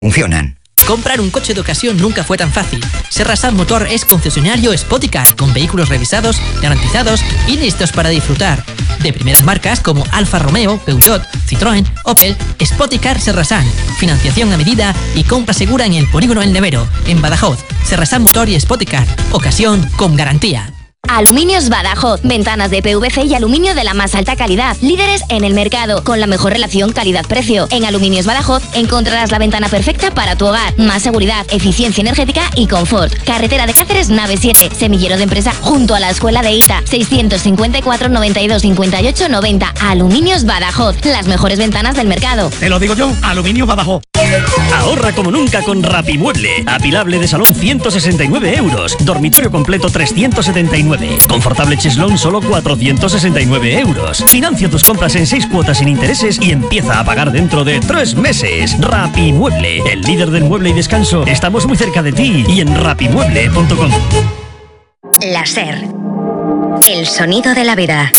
funcionan. Comprar un coche de ocasión nunca fue tan fácil. Serrasan Motor es concesionario Spoticar, con vehículos revisados, garantizados y listos para disfrutar. De primeras marcas como Alfa Romeo, Peugeot, Citroën, Opel, Spoticar Serrasan. Financiación a medida y compra segura en el Polígono El Nevero, en Badajoz. Serrasan Motor y Spoticar. Ocasión con garantía. Aluminios Badajoz. Ventanas de PVC y aluminio de la más alta calidad. Líderes en el mercado, con la mejor relación calidad-precio. En Aluminios Badajoz encontrarás la ventana perfecta para tu hogar. Más seguridad, eficiencia energética y confort. Carretera de Cáceres, nave 7. Semillero de empresa junto a la escuela de ITA. 654 92 58 90. Aluminios Badajoz. Las mejores ventanas del mercado. Te lo digo yo, Aluminios Badajoz. Ahorra como nunca con Rapimueble. Apilable de salón 169 euros. Dormitorio completo 379. Confortable cheslón solo 469 euros. Financia tus compras en 6 cuotas sin intereses y empieza a pagar dentro de 3 meses. Rapimueble, el líder del mueble y descanso. Estamos muy cerca de ti y en rapimueble.com. La SER. El sonido de la vida.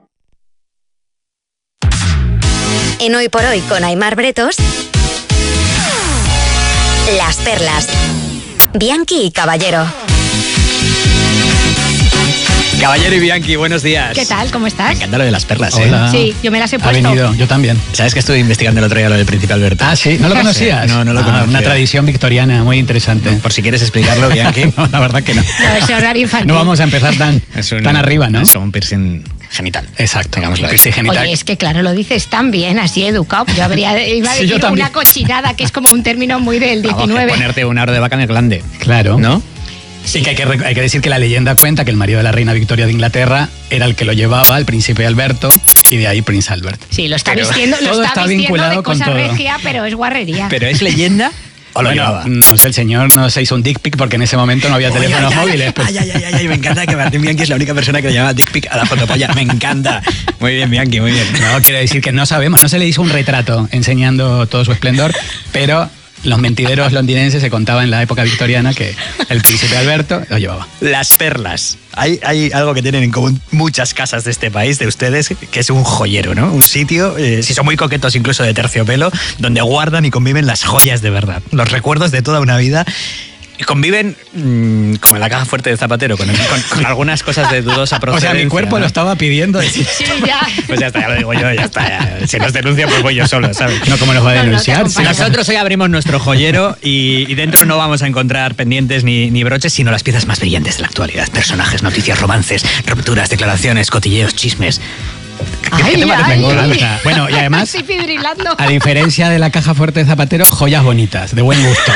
En Hoy por Hoy con Aimar Bretos, Las Perlas. Bianchi y Caballero. Caballero y Bianchi, buenos días. ¿Qué tal? ¿Cómo estás? Me encanta lo de las perlas, Hola. Sí, yo me las he puesto. Ha venido, yo también. ¿Sabes que estuve investigando el otro día lo del Príncipe Alberto? Ah, sí, ¿no lo conocías? No lo conocía. Una tradición victoriana muy interesante. Por si quieres explicarlo, Bianchi. No, la verdad que no. No, ese horario infantil. No vamos a empezar tan arriba, ¿no? Es como un piercing genital. Exacto. Digámoslo. Piercing genital. Oye, es que claro, lo dices tan bien, así educado. Yo iba a Sí, decir yo también. una cochinada, que es como un término muy del Vamos, 19. que ponerte un aro de vaca en el glande. Claro. ¿No? Sí, que hay que decir que la leyenda cuenta que el marido de la reina Victoria de Inglaterra era el que lo llevaba, el príncipe Alberto, y de ahí Prince Albert. Sí, lo está Pero vistiendo, todo está de vinculado con cosa todo. regia, pero es guarrería. ¿Pero es leyenda o lo Bueno, llevaba? no sé, el señor no se hizo un dick pic porque en ese momento no había teléfonos móviles. Pues. Ay, me encanta que Martín Bianchi es la única persona que le llama dick pic a la fotopolla. Me encanta. Muy bien, Bianchi, muy bien. No, quiere decir que no sabemos, no se le hizo un retrato enseñando todo su esplendor, pero los mentideros londinenses se contaba en la época victoriana que el príncipe Alberto lo llevaba. Las perlas. Hay algo que tienen en común muchas casas de este país, de ustedes, que es un joyero, ¿no? Un sitio, si son muy coquetos incluso de terciopelo, donde guardan y conviven las joyas de verdad. Los recuerdos de toda una vida. Y conviven como en la caja fuerte de Zapatero, con algunas cosas de dudosa procedencia. O sea, mi cuerpo, ¿no? Lo estaba pidiendo. Sí, ya. Pues ya está, ya lo digo yo, ya está. Ya. Si nos denuncia, pues voy yo solo, ¿sabes? No, ¿cómo nos va a denunciar? No, Nosotros hoy abrimos nuestro joyero y dentro no vamos a encontrar pendientes ni broches, sino las piezas más brillantes de la actualidad. Personajes, noticias, romances, rupturas, declaraciones, cotilleos, chismes. Ay, ay. Bueno, y además, Estoy fibrilando. a diferencia de la caja fuerte de Zapatero, joyas bonitas, de buen gusto.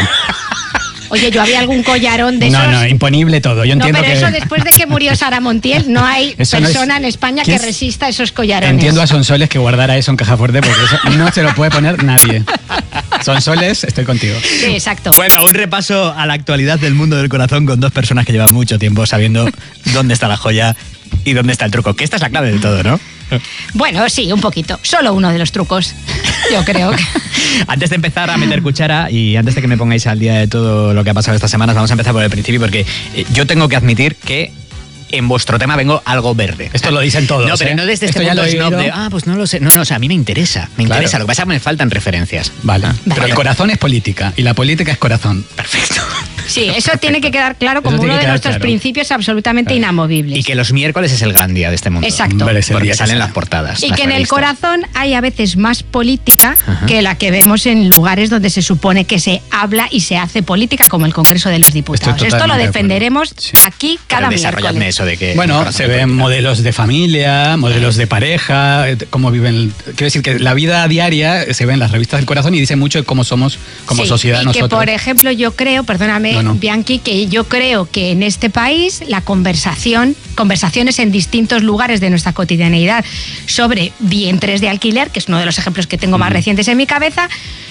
Oye, yo había algún collarón de esos. No, imponible todo. Yo No, entiendo pero que... eso después de que murió Sara Montiel, no hay Eso no persona es- en España que ¿Quién? resista esos collarones. Entiendo a Sonsoles que guardara eso en caja fuerte porque eso no se lo puede poner nadie. Sonsoles, estoy contigo. Sí, exacto. Bueno, un repaso a la actualidad del mundo del corazón con dos personas que llevan mucho tiempo sabiendo dónde está la joya y dónde está el truco. Que esta es la clave de todo, ¿no? Bueno, sí, un poquito. Solo uno de los trucos, yo creo. Antes de empezar a meter cuchara y antes de que me pongáis al día de todo lo que ha pasado estas semanas, vamos a empezar por el principio porque yo tengo que admitir que en vuestro tema vengo algo verde. Esto lo dicen todos. No, pero no desde Esto este ya punto lo he snob oído. de, pues no lo sé. No, o sea, a mí me interesa. Claro. Lo que pasa es que me faltan referencias. Vale. Pero el corazón es política y la política es corazón. Perfecto. Sí, eso tiene que quedar claro Eso como tiene uno que de quedar nuestros claro. principios absolutamente inamovibles. Y que los miércoles es el gran día de este mundo. Exacto. Hombre, es el Porque día que salen sale. las portadas. Y las que en el revistas. corazón hay a veces más política que la que vemos en lugares donde se supone que se habla y se hace política, como el Congreso de los Diputados. Estoy Esto lo totalmente de defenderemos acuerdo. Sí. aquí cada Pero desarrolladme miércoles. eso de que... Bueno, se ven modelos de familia, modelos de pareja, cómo viven. Quiero decir que la vida diaria se ve en las revistas del corazón y dice mucho de cómo somos como Sí, sociedad y nosotros. que, por ejemplo, yo creo, perdóname, No. Bianchi, que yo creo que en este país la conversaciones en distintos lugares de nuestra cotidianeidad sobre vientres de alquiler, que es uno de los ejemplos que tengo más recientes en mi cabeza,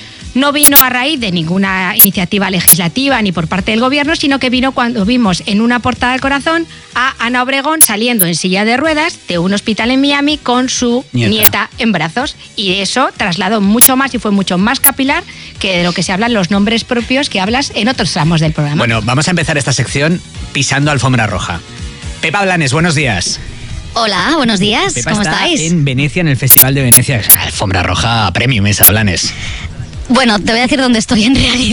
no vino a raíz de ninguna iniciativa legislativa ni por parte del gobierno, sino que vino cuando vimos en una portada del corazón a Ana Obregón saliendo en silla de ruedas de un hospital en Miami con su nieta en brazos. Y eso trasladó mucho más y fue mucho más capilar que de lo que se hablan los nombres propios que hablas en otros tramos del programa. Bueno, vamos a empezar esta sección pisando alfombra roja. Pepa Blanes, buenos días. Hola, buenos días. Pepa ¿Cómo está estáis? en Venecia, en el Festival de Venecia. Alfombra roja premium esa, Blanes. Bueno, te voy a decir dónde estoy en realidad.